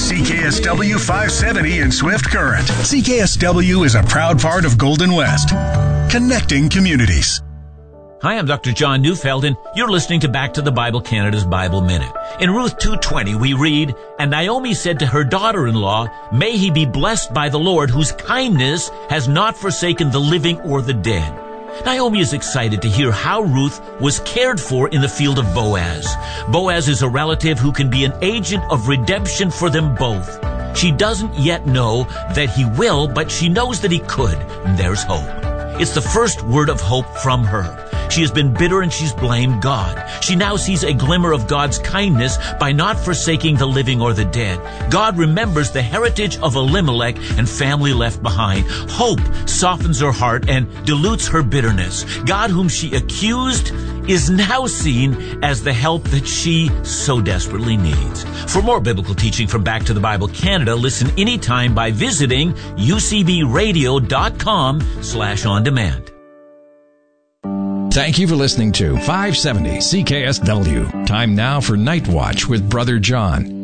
CKSW 570 in Swift Current. CKSW is a proud part of Golden West, connecting communities. Hi, I'm Dr. John Neufeld, and you're listening to Back to the Bible Canada's Bible Minute. In Ruth 2:20, we read, "And Naomi said to her daughter-in-law, May he be blessed by the Lord, whose kindness has not forsaken the living or the dead." Naomi is excited to hear how Ruth was cared for in the field of Boaz. Boaz is a relative who can be an agent of redemption for them both. She doesn't yet know that he will, but she knows that he could, and there's hope. It's the first word of hope from her. She has been bitter and she's blamed God. She now sees a glimmer of God's kindness by not forsaking the living or the dead. God remembers the heritage of Elimelech and family left behind. Hope softens her heart and dilutes her bitterness. God, whom she accused, is now seen as the help that she so desperately needs. For more biblical teaching from Back to the Bible Canada, listen anytime by visiting ucbradio.com/on-demand. Thank you for listening to 570 CKSW. Time now for Night Watch with Brother John.